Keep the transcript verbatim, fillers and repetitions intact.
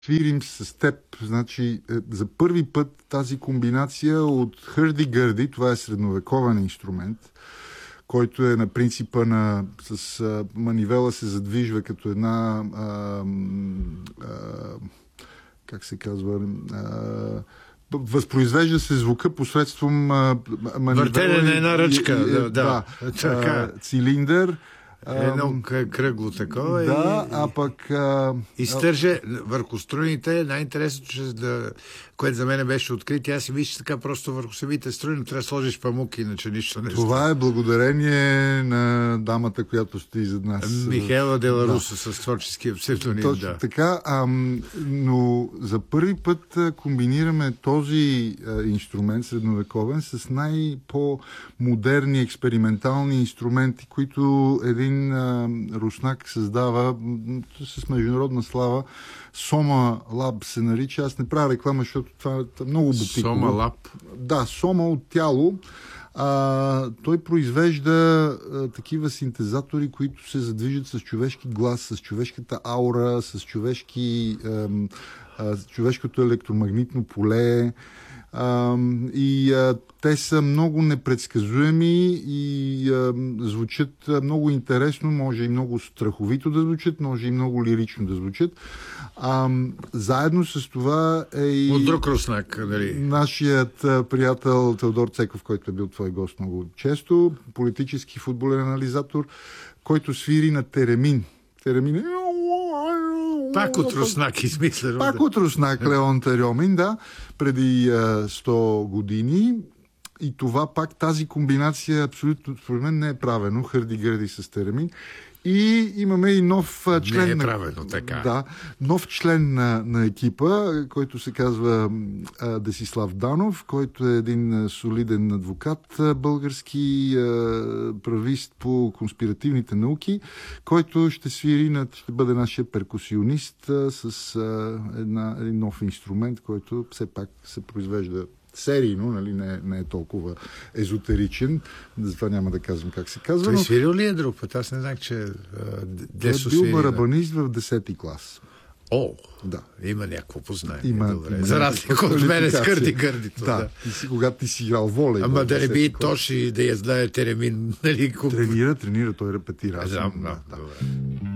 свирим с теб. Значи, за първи път тази комбинация от хърди-гърди, това е средновековен инструмент, който е на принципа на с а, манивела се задвижва като една а, а, как се казва а, възпроизвежда се звука посредством а, манивела. Въртене на една ръчка. И, и, да, да. А, цилиндър. Едно кръгло такова. Да, и, а пък... А, и стърже върху струните. Най-интересното, че да, което за мен беше открит, аз си виж така просто върху самите струни, но трябва да сложиш памук, иначе нищо не става. Това е благодарение на дамата, която стои зад нас. Михаела Деларуса, да. С творческия псевдоним. Точно да. така, а, но за първи път а, комбинираме този а, инструмент средновековен с най-по-модерни експериментални инструменти, които един а, руснак създава с международна слава. Сома Лаб се нарича. Аз не правя реклама, защото това е много бутиково. Сома Лаб? Да, Сома от тяло. А, той произвежда а, такива синтезатори, които се задвижат с човешки глас, с човешката аура, с човешки, а, а, с човешкото електромагнитно поле. А, и а, те са много непредсказуеми и а, звучат много интересно, може и много страховито да звучат, може и много лирично да звучат. А, заедно с това е и от друг руснак, нали? Нашият а, приятел Теодор Цеков, който е бил твой гост много често, политически футболен анализатор, който свири на теремин. Теремин е... Пак от руснак измислено. Пак да. от руснак Леон Теремин, да, преди а, сто години. И това пак, тази комбинация абсолютно, според мен, не е правено. Хърди-гърди с теремин. И имаме и нов член. Не е правено така. Да, нов член на, на екипа, който се казва а, Десислав Данов, който е един а, солиден адвокат, а, български а, правист по конспиративните науки, който ще свири, на, ще бъде нашия перкусионист а, с а, една, един нов инструмент, който все пак се произвежда серийно, нали, не, не е толкова езотеричен, затова няма да казвам как се казва. Той но... свирил ли е друг път? Аз не знах, че Десо бил свири. барабанист в десети клас. О, да. Има някакво познание. Има, Добре. има За разлика от мене с хърди-гърдито. Да, да. Ти си, когато ти си играл волей. Ама да не би Тоши да я знае теремин. Нали, тренира, тренира, той репетира. Знам, да, да. Добре.